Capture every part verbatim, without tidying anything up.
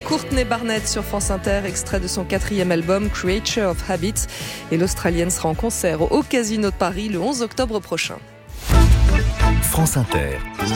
Courtney Barnett sur France Inter, extrait de son quatrième album Creature of Habits. Et l'Australienne sera en concert au Casino de Paris le onze octobre prochain. France Inter.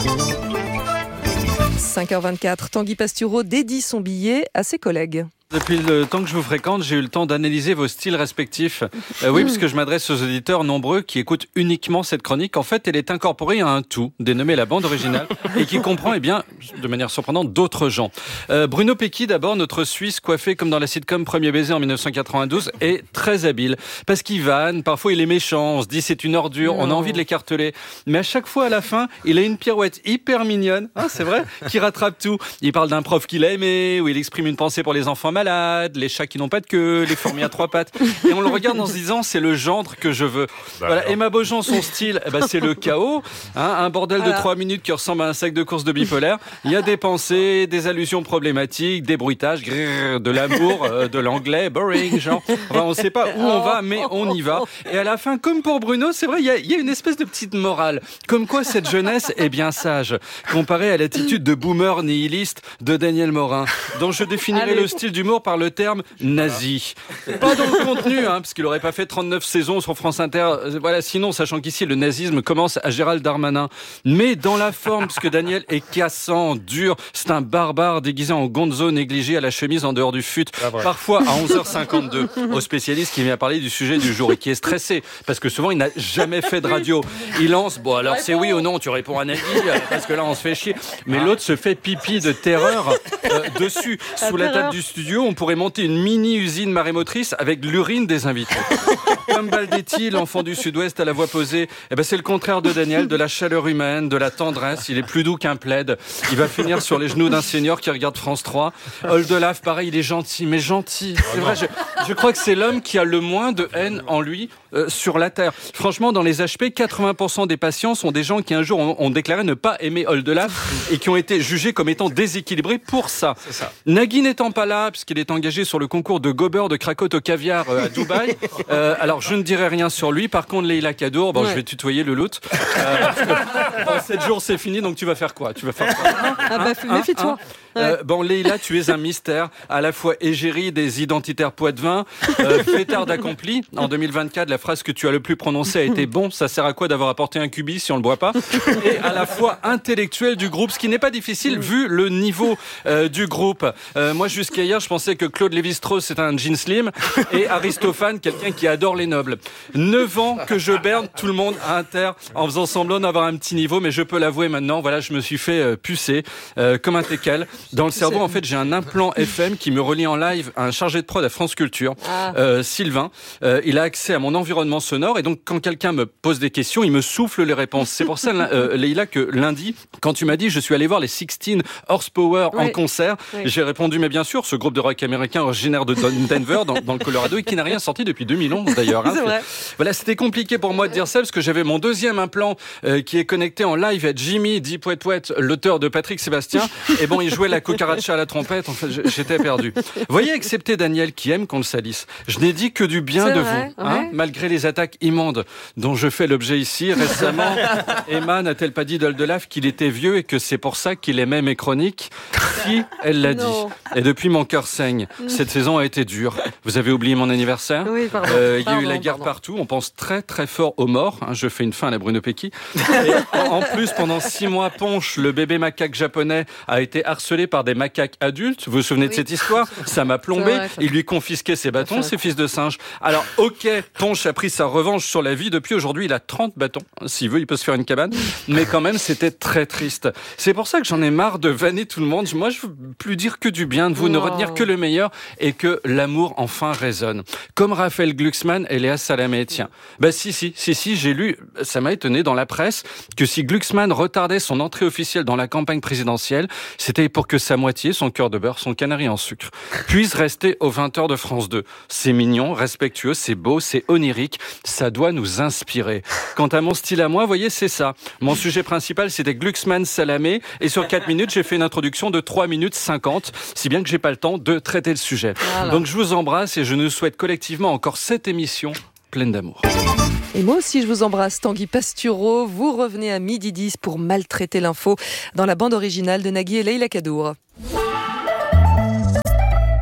cinq heures vingt-quatre, Tanguy Pastureau dédie son billet à ses collègues. Depuis le temps que je vous fréquente, j'ai eu le temps d'analyser vos styles respectifs. Euh, oui, puisque je m'adresse aux auditeurs nombreux qui écoutent uniquement cette chronique. En fait, elle est incorporée à un tout, dénommé la bande originale, et qui comprend, eh bien, de manière surprenante, d'autres gens. Euh, Bruno Pecky, d'abord, notre Suisse coiffé comme dans la sitcom Premier baiser en dix-neuf cent quatre-vingt-douze, est très habile. Parce qu'il vanne, parfois il est méchant, on se dit c'est une ordure, non. On a envie de l'écarteler. Mais à chaque fois, à la fin, il a une pirouette hyper mignonne, hein, c'est vrai, qui rattrape tout. Il parle d'un prof qu'il a aimé, où il exprime une pensée pour les enfants malades, les chats qui n'ont pas de queue, les fourmis à trois pattes. Et on le regarde en se disant, c'est le gendre que je veux. Voilà. Emma Beaujean, son style, eh ben, c'est le chaos. Hein, un bordel de trois minutes qui ressemble à un sac de course de bipolaire. Il y a des pensées, des allusions problématiques, des bruitages, grrr, de l'amour, euh, de l'anglais, boring, genre. Enfin, on ne sait pas où on va, mais on y va. Et à la fin, comme pour Bruno, c'est vrai, il y a, il y a une espèce de petite morale. Comme quoi cette jeunesse est bien sage, comparée à l'attitude de boomer nihiliste de Daniel Morin, dont je définirais Allez. le style d'humour par le terme nazi. Pas dans le contenu, hein, parce qu'il n'aurait pas fait trente-neuf saisons sur France Inter. Voilà, sinon, sachant qu'ici, le nazisme commence à Gérald Darmanin. Mais dans la forme, parce que Daniel est cassant, dur, c'est un barbare déguisé en gonzo négligé à la chemise en dehors du fut. Parfois à onze heures cinquante-deux, au spécialiste qui vient parler du sujet du jour et qui est stressé, parce que souvent, il n'a jamais fait de radio. Il lance, bon, alors c'est oui ou non, tu réponds à Nagui, parce que là, on se fait chier. Mais l'autre se fait pipi de terreur euh, dessus. Sous la table du studio, on pourrait monter une mini-usine marémotrice avec l'urine des invités. Comme Baldetti, l'enfant du Sud-Ouest à la voix posée, eh ben c'est le contraire de Daniel, de la chaleur humaine, de la tendresse. Il est plus doux qu'un plaid. Il va finir sur les genoux d'un senior qui regarde France trois. Oldelaf, pareil, il est gentil, mais gentil. C'est vrai, je, je crois que c'est l'homme qui a le moins de haine en lui euh, sur la Terre. Franchement, dans les H P, quatre-vingts pour cent des patients sont des gens qui un jour ont, ont déclaré ne pas aimer Oldelaf et qui ont été jugés comme étant déséquilibrés pour ça. C'est ça. Nagui n'étant pas là, puisqu'il est engagé sur le concours de gober de cracotte au caviar euh, à Dubaï. Euh, alors, je ne dirai rien sur lui. Par contre, Leïla Kadour, bon, ouais. je vais tutoyer le loot. Euh, bon, sept jours, c'est fini, donc tu vas faire quoi Tu vas faire quoi Ah bah, hein, méfie-toi. Hein Euh, bon, Leïla, tu es un mystère, à la fois égérie des identitaires poitevins, euh, fêtard d'accompli. En deux mille vingt-quatre, la phrase que tu as le plus prononcée a été « bon, ça sert à quoi d'avoir apporté un cubi si on le boit pas ?» Et à la fois intellectuel du groupe, ce qui n'est pas difficile vu le niveau euh, du groupe. Euh, moi, jusqu'à hier, je pensais que Claude Lévi-Strauss c'est un jean slim et Aristophane, quelqu'un qui adore les nobles. Neuf ans que je berne tout le monde à Inter en faisant semblant d'avoir un petit niveau, mais je peux l'avouer maintenant, voilà, je me suis fait euh, pucer euh, comme un teckel. Dans le cerveau, en fait, j'ai un implant F M qui me relie en live à un chargé de prod à France Culture, ah. euh, Sylvain. Euh, il a accès à mon environnement sonore et donc quand quelqu'un me pose des questions, il me souffle les réponses. C'est pour ça, euh, Leïla, que lundi, quand tu m'as dit je suis allé voir les sixteen Horsepower oui. en concert, oui. j'ai répondu mais bien sûr, ce groupe de rock américain originaire de Denver, dans, dans le Colorado, et qui n'a rien sorti depuis deux mille onze d'ailleurs. Hein. C'est vrai. Voilà, c'était compliqué pour moi de dire ça parce que j'avais mon deuxième implant euh, qui est connecté en live à Jimmy Dipwetwet, l'auteur de Patrick Sébastien. Et bon, il jouait la cucaracha à la trompette, en fait, j'étais perdu. Vous voyez, excepté Daniel qui aime qu'on le salisse, je n'ai dit que du bien c'est de vrai, vous, hein, ouais. malgré les attaques immondes dont je fais l'objet ici. Récemment, Emma n'a-t-elle pas dit d'Oldelaf qu'il était vieux et que c'est pour ça qu'il aimait mes chroniques ? Si, elle l'a dit. Et depuis, mon cœur saigne. Cette saison a été dure. Vous avez oublié mon anniversaire ? Oui, pardon. Euh, il y a pardon, eu la guerre pardon. partout. On pense très, très fort aux morts. Hein, je fais une fin à la Bruno Pecky. Et en plus, pendant six mois, Ponche, le bébé macaque japonais, a été harcelé par des macaques adultes. Vous vous souvenez oui. de cette histoire ? Ça m'a plombé. Vrai, ça... Il lui confisquait ses bâtons, ses fils de singe. Alors, ok, Ponche a pris sa revanche sur la vie. Depuis aujourd'hui, il a trente bâtons. S'il veut, il peut se faire une cabane. Mais quand même, c'était très triste. C'est pour ça que j'en ai marre de vanner tout le monde. Moi, je veux plus dire que du bien de vous, oh. ne retenir que le meilleur et que l'amour enfin résonne. Comme Raphaël Glucksmann et Léa Salamé. Tiens, bah si, si, si, si, j'ai lu, ça m'a étonné dans la presse, que si Glucksmann retardait son entrée officielle dans la campagne présidentielle, c'était pour que sa moitié, son cœur de beurre, son canari en sucre, puisse rester aux vingt heures de France deux. C'est mignon, respectueux, c'est beau, c'est onirique, ça doit nous inspirer. Quant à mon style à moi, vous voyez, c'est ça. Mon sujet principal, c'était Glucksmann Salamé, et sur quatre minutes, j'ai fait une introduction de trois minutes cinquante, si bien que j'ai pas le temps de traiter le sujet. Voilà. Donc je vous embrasse et je nous souhaite collectivement encore cette émission pleine d'amour. Et moi aussi, je vous embrasse, Tanguy Pastureau. Vous revenez à midi dix pour Maltraiter l'info dans la bande originale de Nagui et Leïla Kadour.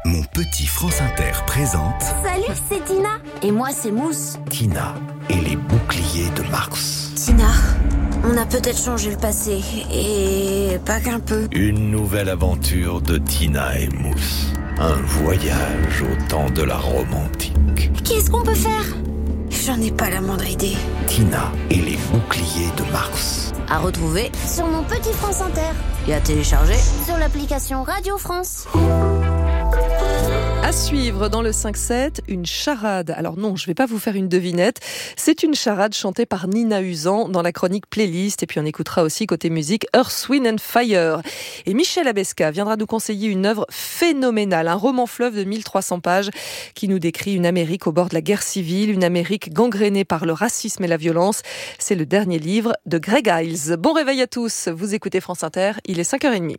Mon petit France Inter présente Salut, c'est Tina. Et moi, c'est Mousse. Tina et les boucliers de Mars. Tina, on a peut-être changé le passé, et pas qu'un peu. Une nouvelle aventure de Tina et Mousse. Un voyage au temps de la Rome antique. Qu'est-ce qu'on peut faire ? J'en ai pas la moindre idée. Tina et les boucliers de Mars. À retrouver sur mon petit France Inter. Et à télécharger sur l'application Radio France. À suivre dans le cinq sept, une charade. Alors non, je ne vais pas vous faire une devinette. C'est une charade chantée par Nina Uzan dans la chronique Playlist. Et puis on écoutera aussi côté musique Earth, Wind and Fire. Et Michel Abesca viendra nous conseiller une œuvre phénoménale, un roman fleuve de mille trois cents pages qui nous décrit une Amérique au bord de la guerre civile, une Amérique gangrénée par le racisme et la violence. C'est le dernier livre de Greg Iles. Bon réveil à tous, vous écoutez France Inter, il est cinq heures trente.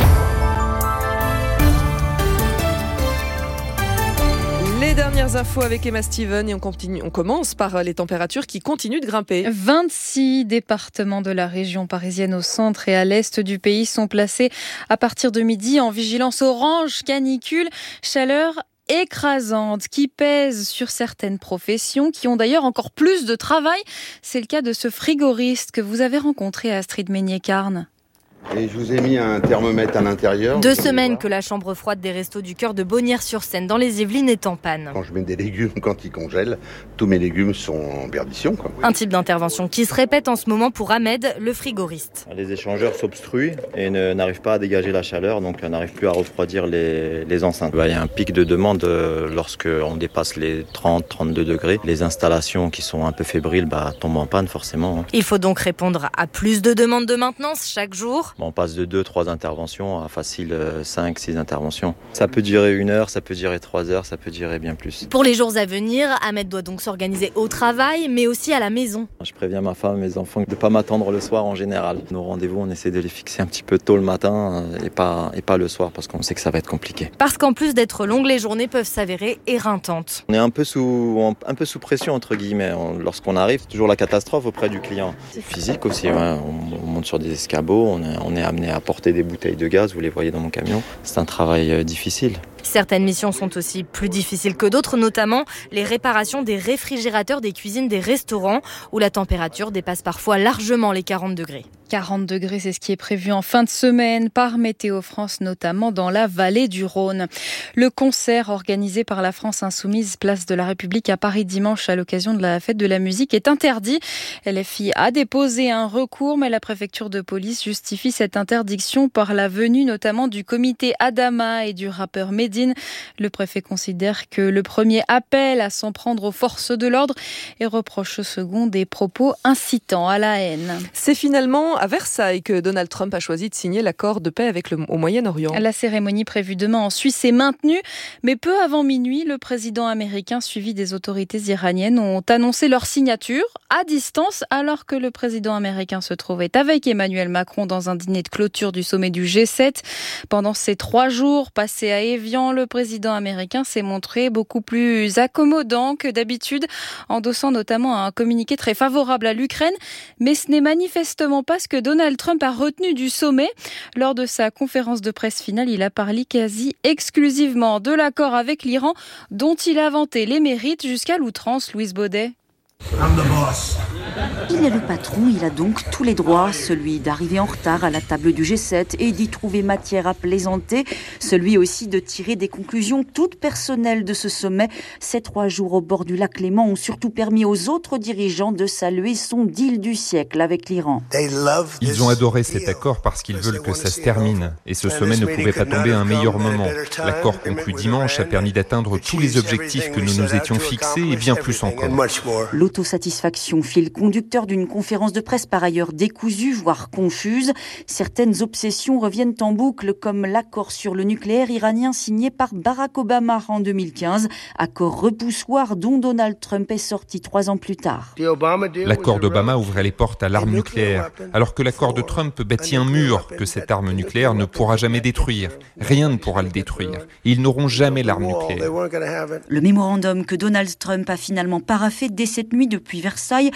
Les dernières infos avec Emma Steven et on, continue, on commence par les températures qui continuent de grimper. vingt-six départements de la région parisienne au centre et à l'est du pays sont placés à partir de midi en vigilance orange canicule, chaleur écrasante qui pèse sur certaines professions qui ont d'ailleurs encore plus de travail. C'est le cas de ce frigoriste que vous avez rencontré à Astrid Meignet-Carne. Et je vous ai mis un thermomètre à l'intérieur. Deux semaines que la chambre froide des Restos du Cœur de Bonnières-sur-Seine dans les Yvelines est en panne. Quand je mets des légumes, quand ils congèlent, tous mes légumes sont en perdition, quoi. Un type d'intervention qui se répète en ce moment pour Ahmed, le frigoriste. Les échangeurs s'obstruent et ne, n'arrivent pas à dégager la chaleur, donc on n'arrive plus à refroidir les, les enceintes. Il y a un pic de demande lorsque on dépasse les trente à trente-deux degrés. Les installations qui sont un peu fébriles bah, tombent en panne forcément. Il faut donc répondre à plus de demandes de maintenance chaque jour. On passe de deux à trois interventions à facile cinq à six interventions. Ça peut durer une heure, ça peut durer trois heures, ça peut durer bien plus. Pour les jours à venir, Ahmed doit donc s'organiser au travail, mais aussi à la maison. Je préviens ma femme et mes enfants de ne pas m'attendre le soir en général. Nos rendez-vous, on essaie de les fixer un petit peu tôt le matin et pas, et pas le soir parce qu'on sait que ça va être compliqué. Parce qu'en plus d'être longues, les journées peuvent s'avérer éreintantes. On est un peu sous, un peu sous pression, entre guillemets. Lorsqu'on arrive, c'est toujours la catastrophe auprès du client. C'est physique aussi, ouais. on, on monte sur des escabeaux, on est, on est amené à porter des bouteilles de gaz, vous les voyez dans mon camion. C'est un travail euh, difficile. Certaines missions sont aussi plus difficiles que d'autres, notamment les réparations des réfrigérateurs des cuisines des restaurants où la température dépasse parfois largement les quarante degrés. quarante degrés, c'est ce qui est prévu en fin de semaine par Météo France, notamment dans la vallée du Rhône. Le concert organisé par la France Insoumise, place de la République à Paris dimanche à l'occasion de la fête de la musique est interdit. L F I a déposé un recours, mais la préfecture de police justifie cette interdiction par la venue notamment du comité Adama et du rappeur Medine. Le préfet considère que le premier appelle à s'en prendre aux forces de l'ordre et reproche au second des propos incitant à la haine. C'est finalement à Versailles que Donald Trump a choisi de signer l'accord de paix avec le, au Moyen-Orient. La cérémonie prévue demain en Suisse est maintenue, mais peu avant minuit, le président américain suivi des autorités iraniennes ont annoncé leur signature à distance alors que le président américain se trouvait avec Emmanuel Macron dans un dîner de clôture du sommet du G sept. Pendant ces trois jours passés à Évian, le président américain s'est montré beaucoup plus accommodant que d'habitude, endossant notamment un communiqué très favorable à l'Ukraine. Mais ce n'est manifestement pas ce que Donald Trump a retenu du sommet. Lors de sa conférence de presse finale, il a parlé quasi exclusivement de l'accord avec l'Iran, dont il a vanté les mérites jusqu'à l'outrance. Louise Baudet. I'm the boss. Il est le patron, il a donc tous les droits, celui d'arriver en retard à la table du G sept et d'y trouver matière à plaisanter, celui aussi de tirer des conclusions toutes personnelles de ce sommet. Ces trois jours au bord du lac Léman ont surtout permis aux autres dirigeants de saluer son deal du siècle avec l'Iran. Ils ont adoré cet accord parce qu'ils veulent que ça se termine. Et ce sommet ne pouvait pas tomber à un meilleur moment. L'accord conclu dimanche a permis d'atteindre tous les objectifs que nous nous étions fixés et bien plus encore. L'autosatisfaction, fil conducteur d'une conférence de presse par ailleurs décousue, voire confuse. Certaines obsessions reviennent en boucle, comme l'accord sur le nucléaire iranien signé par Barack Obama en deux mille quinze, accord repoussoir dont Donald Trump est sorti trois ans plus tard. L'accord d'Obama ouvrait les portes à l'arme nucléaire, alors que l'accord de Trump bâtit un mur que cette arme nucléaire ne pourra jamais détruire. Rien ne pourra le détruire. Ils n'auront jamais l'arme nucléaire. Le mémorandum que Donald Trump a finalement paraphé dès cette nuit depuis Versailles est pour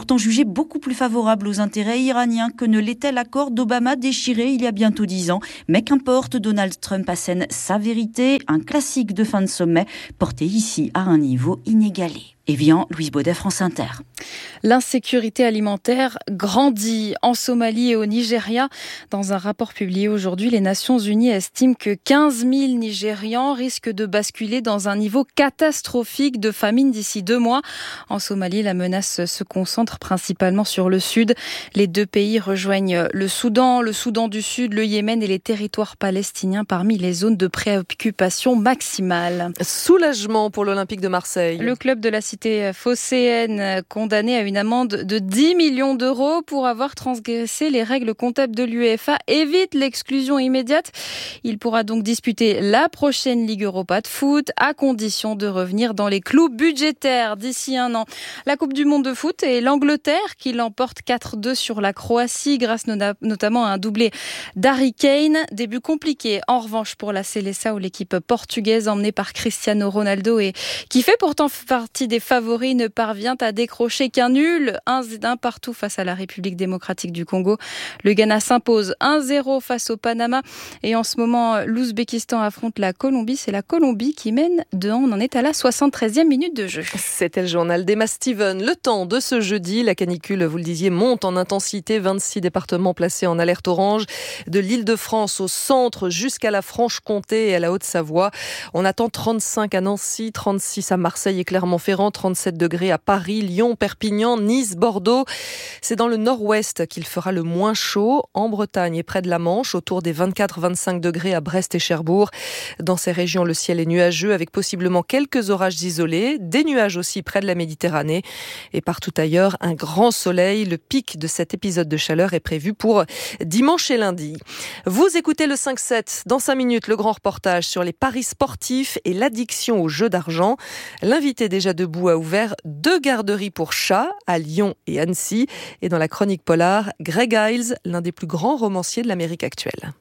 pourtant jugé beaucoup plus favorable aux intérêts iraniens que ne l'était l'accord d'Obama déchiré il y a bientôt dix ans. Mais qu'importe, Donald Trump assène sa vérité, un classique de fin de sommet, porté ici à un niveau inégalé. Évian, Louise Baudet, France Inter. L'insécurité alimentaire grandit en Somalie et au Nigeria. Dans un rapport publié aujourd'hui, les Nations Unies estiment que quinze mille Nigérians risquent de basculer dans un niveau catastrophique de famine d'ici deux mois. En Somalie, la menace se concentre principalement sur le sud. Les deux pays rejoignent le Soudan, le Soudan du Sud, le Yémen et les territoires palestiniens parmi les zones de préoccupation maximale. Soulagement pour l'Olympique de Marseille. Le club de la cité phocéenne condamné à une amende de dix millions d'euros pour avoir transgressé les règles comptables de l'UEFA évite l'exclusion immédiate. Il pourra donc disputer la prochaine Ligue Europa de foot à condition de revenir dans les clous budgétaires d'ici un an. La Coupe du Monde de foot et l'Angleterre qui l'emporte quatre deux sur la Croatie grâce notamment à un doublé d'Harry Kane. Début compliqué en revanche pour la Seleção, l'équipe portugaise emmenée par Cristiano Ronaldo et qui fait pourtant partie des favoris ne parvient à décrocher qu'un nul, un un partout face à la République démocratique du Congo. Le Ghana s'impose un zéro face au Panama et en ce moment l'Ouzbékistan affronte la Colombie. C'est la Colombie qui mène de un. On en est à la soixante-treizième minute de jeu. C'était le journal d'Emma Steven. Le temps de ce jeudi, la canicule, vous le disiez, monte en intensité. vingt-six départements placés en alerte orange, de l'Île-de-France au centre jusqu'à la Franche-Comté et à la Haute-Savoie. On attend trente-cinq à Nancy, trente-six à Marseille et Clermont-Ferrand, trente-sept degrés à Paris, Lyon, Perpignan, Nice, Bordeaux. C'est dans le nord-ouest qu'il fera le moins chaud, en Bretagne et près de la Manche, autour des vingt-quatre à vingt-cinq degrés à Brest et Cherbourg. Dans ces régions, le ciel est nuageux avec possiblement quelques orages isolés, des nuages aussi près de la Méditerranée. Et partout ailleurs, un grand soleil. Le pic de cet épisode de chaleur est prévu pour dimanche et lundi. Vous écoutez le cinq sept. Dans cinq minutes, le grand reportage sur les paris sportifs et l'addiction aux jeux d'argent. L'invité déjà debout a ouvert deux garderies pour chats à Lyon et Annecy. Et dans la chronique polar, Greg Iles, l'un des plus grands romanciers de l'Amérique actuelle.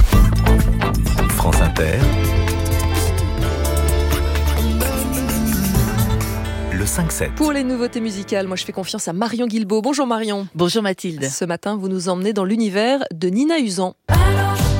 France Inter. Le cinq sept. Pour les nouveautés musicales, moi je fais confiance à Marion Guilbault. Bonjour Marion. Bonjour Mathilde. Ce matin, vous nous emmenez dans l'univers de Nina Uzan. Alors